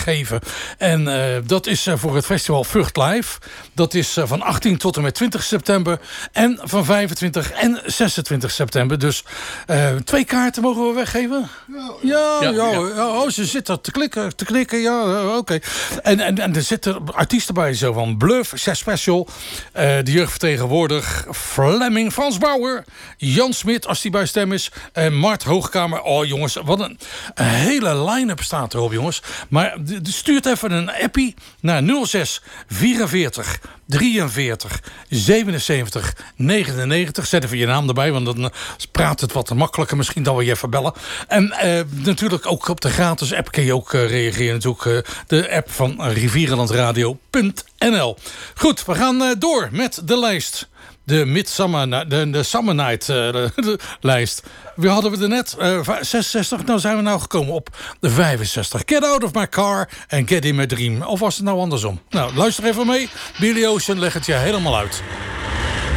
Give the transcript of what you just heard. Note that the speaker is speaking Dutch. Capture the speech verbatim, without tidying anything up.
weggeven. En uh, dat is uh, voor het festival Vught Live. Dat is uh, van achttien tot en met twintig september. En van vijfentwintig en zesentwintig september. Dus uh, twee kaarten mogen we weggeven? Ja, ja, ja, ja. ja. Oh, ze zitten te klikken, te klikken. Ja, uh, oké. Okay. En, en, en er zitten artiesten bij, zo van Bluff, Zes Special. Uh, de jeugdvertegenwoordig Fleming, Frans Bauer, Jan Smit, als die bij stem is. En Mart Hoogkamer. Oh jongens, wat een, een hele line-up staat erop, jongens. Maar stuurt even een appie naar nul zes vierenveertig drieënveertig zevenenzeventig negenennegentig. Zet even je naam erbij, want dan praat het wat makkelijker. Misschien dan we je even bellen. En uh, natuurlijk ook op de gratis app kun je ook uh, reageren. Natuurlijk uh, de app van rivierenlandradio punt n l. Goed, we gaan uh, door met de lijst. De Midsummer, de, de Summer Night uh, de, de lijst. We hadden we er net uh, zesenzestig, nou zijn we nou gekomen op de vijfenzestig. Get Out of My Car en Get In My Dream. Of was het nou andersom? Nou, luister even mee. Billy Ocean legt het je helemaal uit.